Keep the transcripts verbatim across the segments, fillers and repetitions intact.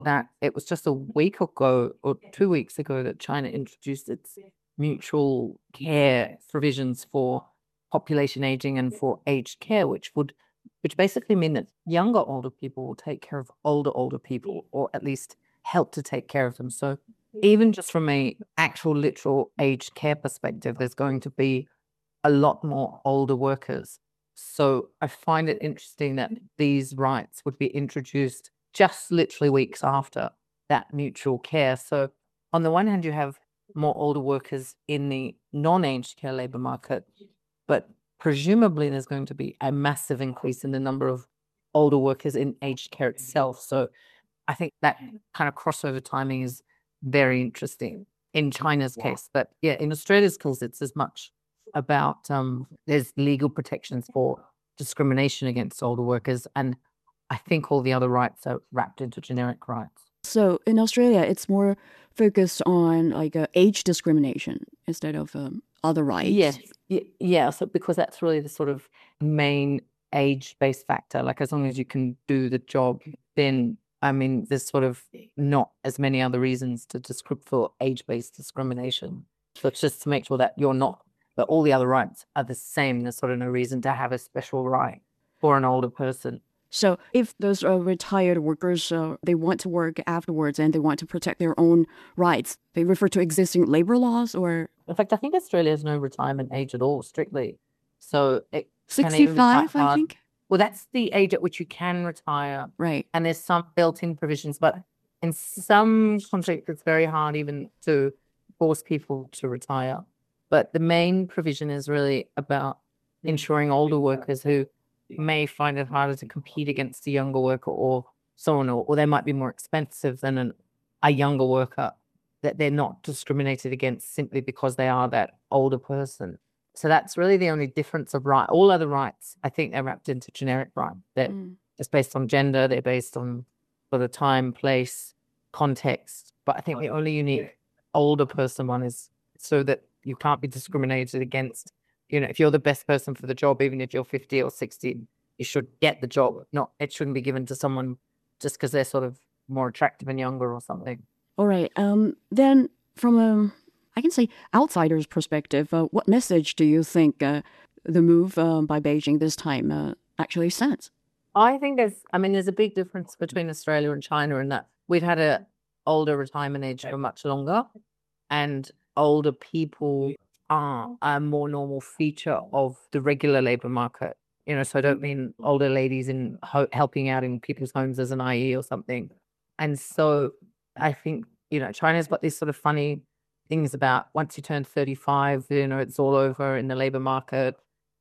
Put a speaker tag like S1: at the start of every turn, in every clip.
S1: that it was just a week ago or two weeks ago that China introduced its mutual care provisions for population aging and for aged care, which would which basically mean that younger older people will take care of older older people, or at least help to take care of them. So even just from a actual literal aged care perspective, there's going to be a lot more older workers. So I find it interesting that these rights would be introduced just literally weeks after that mutual care. So on the one hand, you have more older workers in the non-aged care labor market, but presumably there's going to be a massive increase in the number of older workers in aged care itself. So I think that kind of crossover timing is very interesting in China's case. But yeah, in Australia's case, it's as much about um, there's legal protections for discrimination against older workers. And I think all the other rights are wrapped into generic rights.
S2: So in Australia, it's more focused on like uh, age discrimination instead of um, other rights.
S1: Yes. Y- Yeah. So because that's really the sort of main age-based factor. Like as long as you can do the job, then I mean, there's sort of not as many other reasons to discriminate for age-based discrimination. So it's just to make sure that you're not, but all the other rights are the same. There's sort of no reason to have a special right for an older person.
S2: So if those uh, retired workers, uh, they want to work afterwards and they want to protect their own rights, they refer to existing labor laws or?
S1: In fact, I think Australia has no retirement age at all, strictly. So it
S2: sixty-five, I think?
S1: Well, that's the age at which you can retire.
S2: Right.
S1: And there's some built-in provisions, but in some contexts, it's very hard even to force people to retire. But the main provision is really about ensuring older workers who may find it harder to compete against a younger worker or someone, or, or they might be more expensive than an, a younger worker, that they're not discriminated against simply because they are that older person. So that's really the only difference of right. All other rights, I think they're wrapped into generic right. They're mm. just based on gender, they're based on sort of time, place, context. But I think the only unique older person one is so that you can't be discriminated against. You know, if you're the best person for the job, even if you're fifty or sixty, you should get the job. Not, it shouldn't be given to someone just because they're sort of more attractive and younger or something.
S2: All right. Um, then from a, I can say, outsider's perspective, uh, what message do you think uh, the move uh, by Beijing this time uh, actually sends?
S1: I think there's, I mean, there's a big difference between Australia and China in that we've had a older retirement age for much longer, and older people are a more normal feature of the regular labor market. You know, so I don't mean older ladies in ho- helping out in people's homes as an I E or something. And so I think, you know, China's got these sort of funny things about once you turn thirty-five, you know, it's all over in the labor market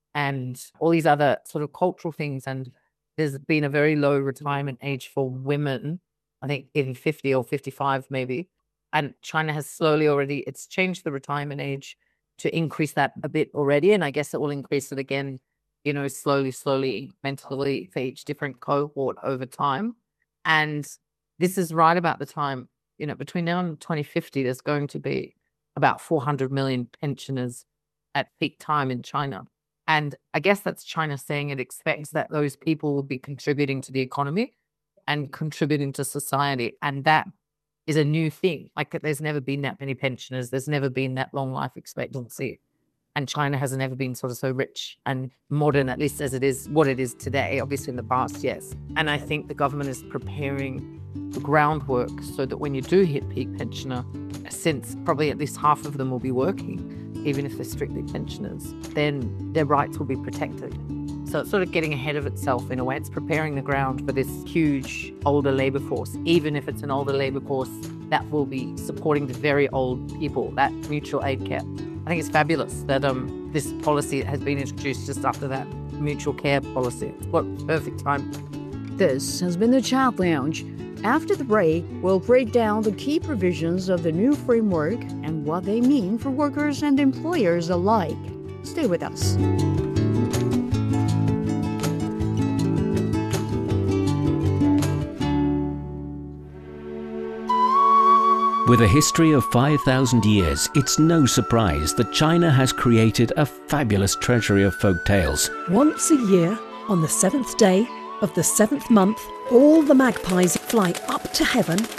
S1: and all these other sort of cultural things. And there's been a very low retirement age for women, I think in fifty or fifty-five maybe. And China has slowly already, it's changed the retirement age to increase that a bit already. And I guess it will increase it again, you know, slowly, slowly, mentally for each different cohort over time. And this is right about the time, you know, between now and twenty fifty, there's going to be about four hundred million pensioners at peak time in China. And I guess that's China saying it expects that those people will be contributing to the economy and contributing to society. And that is a new thing. Like there's never been that many pensioners. There's never been that long life expectancy. And China hasn't ever been sort of so rich and modern, at least as it is what it is today. Obviously in the past, yes. And I think the government is preparing the groundwork so that when you do hit peak pensioner, since probably at least half of them will be working, even if they're strictly pensioners, then their rights will be protected. So it's sort of getting ahead of itself in a way. It's preparing the ground for this huge older labor force, even if it's an older labor force that will be supporting the very old people, that mutual aid care. I think it's fabulous that um this policy has been introduced just after that mutual care policy. What perfect time.
S3: This has been the Chat Lounge. After the break, we'll break down the key provisions of the new framework and what they mean for workers and employers alike. Stay with us.
S4: With a history of five thousand years, it's no surprise that China has created a fabulous treasury of folk tales.
S5: Once a year, on the seventh day, of the seventh month, all the magpies fly up to heaven